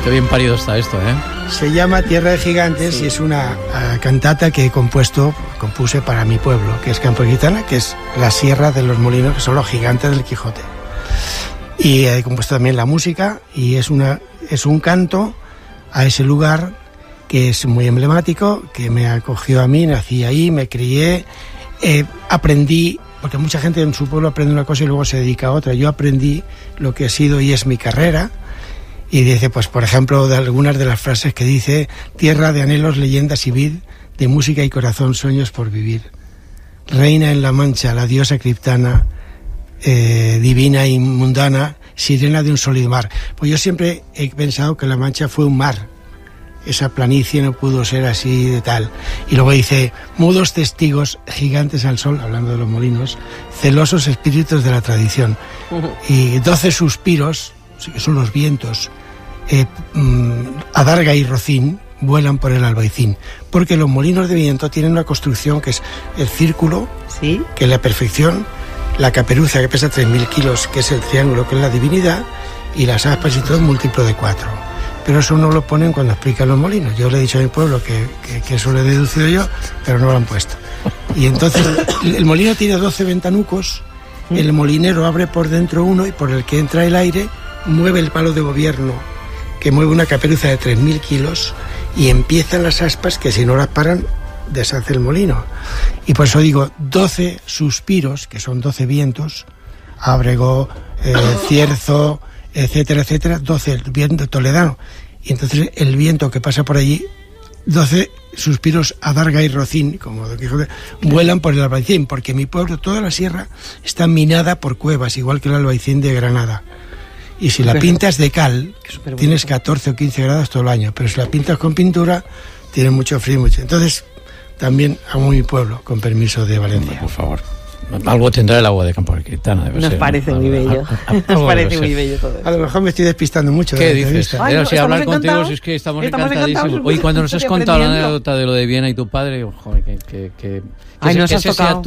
Qué bien parido está esto, ¿eh? Se llama Tierra de Gigantes, sí. Y es una cantata que compuse para mi pueblo, que es Campo de Gitana, que es la Sierra de los Molinos, que son los gigantes del Quijote. Y he compuesto también la música, y es un canto a ese lugar que es muy emblemático, que me acogió a mí, nací ahí, me crié, aprendí, porque mucha gente en su pueblo aprende una cosa y luego se dedica a otra. Yo aprendí lo que ha sido y es mi carrera. Y dice, pues por ejemplo, de algunas de las frases que dice: tierra de anhelos, leyendas y vid, de música y corazón, sueños por vivir. Reina en la Mancha, la diosa criptana, divina y mundana, sirena de un sólido mar. Pues yo siempre he pensado que la Mancha fue un mar. Esa planicie no pudo ser así de tal. Y luego dice: mudos testigos, gigantes al sol, hablando de los molinos, celosos espíritus de la tradición. Y 12 suspiros, que son los vientos, adarga y rocín, vuelan por el albaicín, porque los molinos de viento tienen una construcción que es el círculo, ¿sí?, que es la perfección, la caperuza, que pesa 3.000 kilos, que es el triángulo, que es la divinidad, y las aspas y todo múltiplo de 4. Pero eso no lo ponen cuando explican los molinos. Yo le he dicho a mi pueblo que eso lo he deducido yo, pero no lo han puesto. Y entonces el molino tiene 12 ventanucos, el molinero abre por dentro uno, y por el que entra el aire mueve el palo de gobierno, que mueve una caperuza de 3.000 kilos, y empiezan las aspas que si no las paran deshace el molino. Y por eso digo 12 suspiros, que son 12 vientos, Ábrego, Cierzo, etcétera, etcétera, 12 el viento toledano. Y entonces el viento que pasa por allí, 12 suspiros adarga y rocín, como Don Quijote, vuelan por el albaicín, porque mi pueblo, toda la sierra, está minada por cuevas, igual que el albaicín de Granada. Y si la pintas de cal, tienes 14 o 15 grados todo el año, pero si la pintas con pintura, tienes mucho frío. También amo mi pueblo, con permiso de Valencia. Hombre, por favor. Algo tendrá el agua de Campo de Gitana. Nos parece muy bello. Nos parece muy bello todo eso. A lo mejor me estoy despistando mucho. ¿Qué dices? Ay, no, si hablar contigo, si es que estamos encantadísimos. Oye, cuando nos has contado la anécdota de lo de Viena y tu padre, joder, que ese sea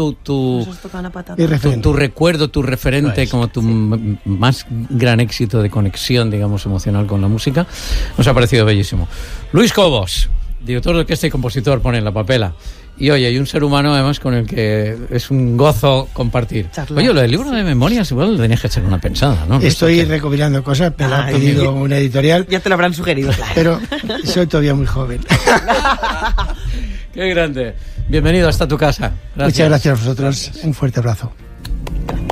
tu recuerdo, tu referente, como tu más gran éxito de conexión, digamos, emocional con la música, nos ha parecido bellísimo. Luis Cobos, director de orquesta y compositor, pone en la papela. Y oye, hay un ser humano además con el que es un gozo compartir. Oye, lo del libro de memorias igual le tenías que echar una pensada, ¿no? Estoy recopilando cosas, pero ha pedido una editorial. Ya te lo habrán sugerido, claro. Pero soy todavía muy joven. Qué grande. Bienvenido hasta tu casa. Gracias. Muchas gracias a vosotros. Gracias. Un fuerte abrazo.